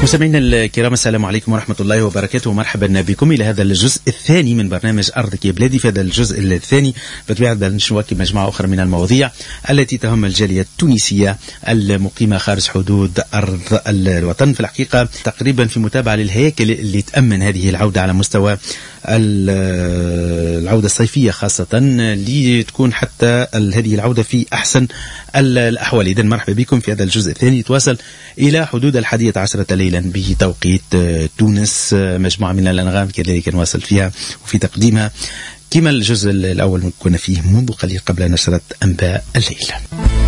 مستمعينا الكرام، السلام عليكم ورحمة الله وبركاته، ومرحبا بكم إلى هذا الجزء الثاني من برنامج أرضك يا بلادي. في هذا الجزء الثاني بطبيعة نواكب مجموعة أخرى من المواضيع التي تهم الجالية التونسية المقيمة خارج حدود أرض الوطن. في الحقيقة تقريبا في متابعة للهياكل اللي تأمن هذه العودة على مستوى العودة الصيفية خاصة، لتكون حتى هذه العودة في أحسن الأحوال. إذن مرحبا بكم في هذا الجزء الثاني، يتواصل إلى حدود 11 ليلا بتوقيت تونس. مجموعة من الأنغام كذلك نواصل فيها وفي تقديمها كما الجزء الأول كنا فيه منذ قليل قبل نشرة أنباء الليل.